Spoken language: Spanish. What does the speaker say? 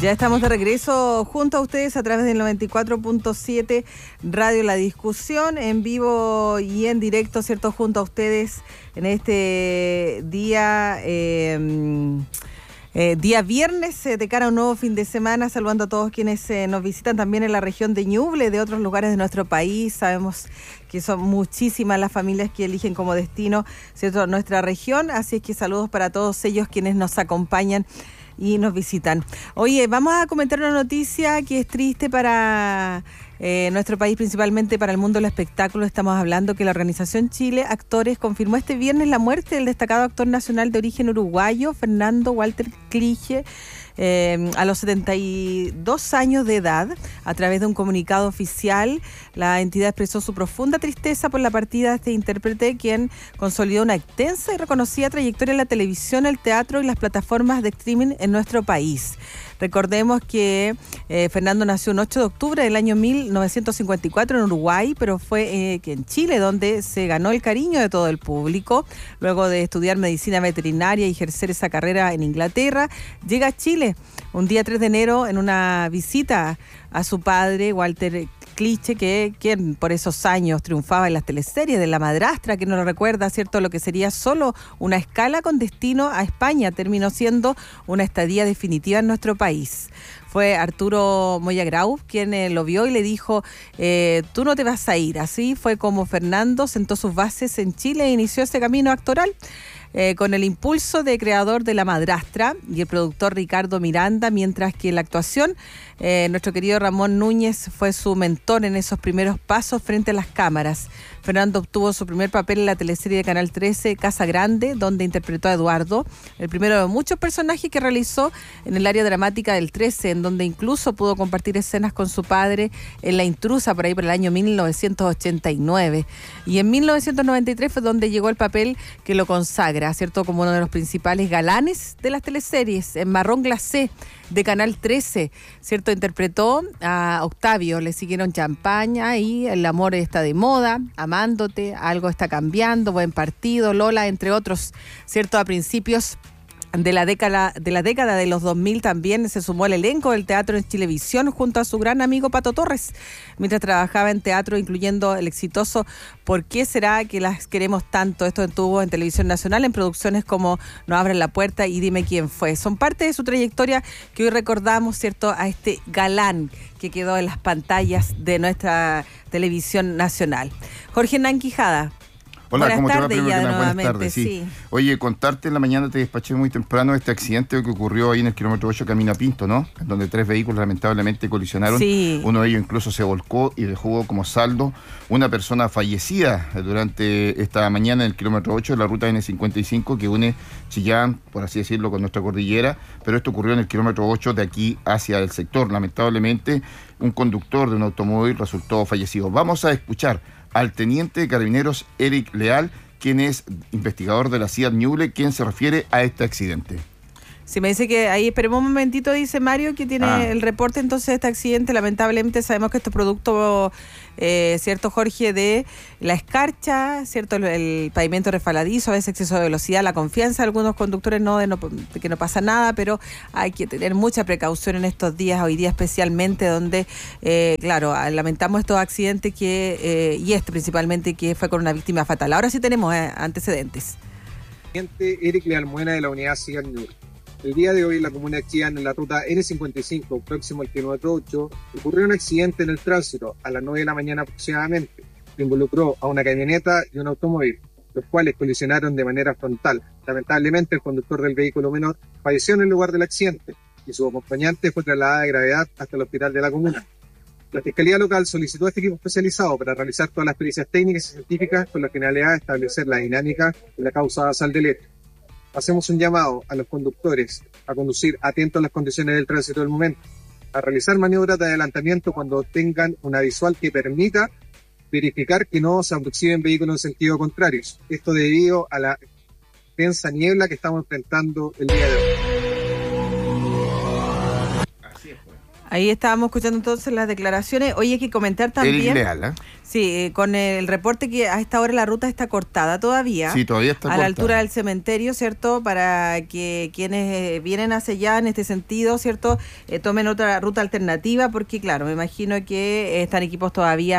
Ya estamos de regreso junto a ustedes a través del 94.7 Radio La Discusión, en vivo y en directo, ¿cierto? Junto a ustedes en este día, día viernes, de cara a un nuevo fin de semana, saludando a todos quienes nos visitan también en la región de Ñuble, de otros lugares de nuestro país. Sabemos que son muchísimas las familias que eligen como destino, ¿cierto?, nuestra región, así es que saludos para todos ellos quienes nos acompañan y nos visitan. Oye, vamos a comentar una noticia que es triste para nuestro país, principalmente para el mundo del espectáculo. Estamos hablando que la organización Chile Actores confirmó este viernes la muerte del destacado actor nacional de origen uruguayo, Fernando Walter Cliche, a los 72 años de edad. A través de un comunicado oficial, la entidad expresó su profunda tristeza por la partida de este intérprete, quien consolidó una extensa y reconocida trayectoria en la televisión, el teatro y las plataformas de streaming en nuestro país. Recordemos que Fernando nació el 8 de octubre del año 1954 en Uruguay, pero fue en Chile donde se ganó el cariño de todo el público. Luego de estudiar medicina veterinaria y ejercer esa carrera en Inglaterra, llega a Chile un día 3 de enero en una visita a su padre, Walter Cliche, quien por esos años triunfaba en las teleseries de La Madrastra, que no lo recuerda, ¿cierto? Lo que sería solo una escala con destino a España, terminó siendo una estadía definitiva en nuestro país. Fue Arturo Moya Grau quien lo vio y le dijo, tú no te vas a ir. Así fue como Fernando sentó sus bases en Chile e inició ese camino actoral. Con el impulso de creador de La Madrastra y el productor Ricardo Miranda, mientras que en la actuación nuestro querido Ramón Núñez fue su mentor en esos primeros pasos frente a las cámaras. Fernando obtuvo su primer papel en la teleserie de Canal 13, Casa Grande, donde interpretó a Eduardo, el primero de muchos personajes que realizó en el área dramática del 13, en donde incluso pudo compartir escenas con su padre en La Intrusa, por ahí por el año 1989. Y en 1993 fue donde llegó el papel que lo consagra, ¿cierto?, como uno de los principales galanes de las teleseries, en Marrón Glacé, de Canal 13, ¿cierto? Interpretó a Octavio, le siguieron Champaña y El amor está de moda, Amándote, Algo está cambiando, Buen partido, Lola, entre otros, ¿cierto? A principios de la década de los 2000 también se sumó al elenco del teatro en Chilevisión junto a su gran amigo Pato Torres, mientras trabajaba en teatro, incluyendo el exitoso ¿Por qué será que las queremos tanto? Esto estuvo en Televisión Nacional en producciones como No abren la puerta y Dime quién fue. Son parte de su trayectoria que hoy recordamos, ¿cierto?, a este galán que quedó en las pantallas de nuestra televisión nacional. Jorge Hernán Quijada. Hola, buenas ¿cómo tardes, te va? ya Buenas nuevamente, tardes, sí. Sí. Oye, contarte, en la mañana te despaché muy temprano este accidente que ocurrió ahí en el kilómetro 8 Camino a Pinto, ¿no? En donde 3 vehículos lamentablemente colisionaron. Sí. Uno de ellos incluso se volcó y dejó como saldo una persona fallecida durante esta mañana en el kilómetro 8 de la ruta N55 que une Chillán, por así decirlo, con nuestra cordillera, pero esto ocurrió en el kilómetro 8 de aquí hacia el sector. Lamentablemente, un conductor de un automóvil resultó fallecido. Vamos a escuchar al teniente de carabineros Eric Leal, quien es investigador de la CIAD Ñuble, quien se refiere a este accidente. Sí, me dice que ahí, esperemos un momentito, dice Mario, que tiene el reporte entonces de este accidente. Lamentablemente sabemos que esto es producto, ¿cierto, Jorge?, de la escarcha, ¿cierto?, el pavimento resbaladizo, a veces exceso de velocidad, la confianza de algunos conductores de que no pasa nada, pero hay que tener mucha precaución en estos días, hoy día especialmente, donde, claro, lamentamos estos accidentes y este principalmente, que fue con una víctima fatal. Ahora sí tenemos antecedentes. Eric Leal Muena, de la unidad CIAD Ñuble. El día de hoy, en la comuna de Chillán, en la ruta N55, próximo al kilómetro 8, ocurrió un accidente en el tránsito a las 9 de la mañana aproximadamente, que involucró a una camioneta y un automóvil, los cuales colisionaron de manera frontal. Lamentablemente, el conductor del vehículo menor falleció en el lugar del accidente y su acompañante fue trasladada de gravedad hasta el hospital de la comuna. La Fiscalía Local solicitó a este equipo especializado para realizar todas las pericias técnicas y científicas con la finalidad de establecer la dinámica de la causa basal del hecho. Hacemos un llamado a los conductores a conducir atentos a las condiciones del tránsito del momento, a realizar maniobras de adelantamiento cuando tengan una visual que permita verificar que no se aproximen vehículos en sentido contrario. Esto debido a la densa niebla que estamos enfrentando el día de hoy. Ahí estábamos escuchando entonces las declaraciones. Oye, hay que comentar también. Eric Leal, ¿eh? Sí, con el reporte que a esta hora la ruta está cortada todavía. Sí, todavía está cortada. A la altura del cementerio, ¿cierto? Para que quienes vienen hacia allá en este sentido, ¿cierto? Tomen otra ruta alternativa, porque claro, me imagino que están equipos todavía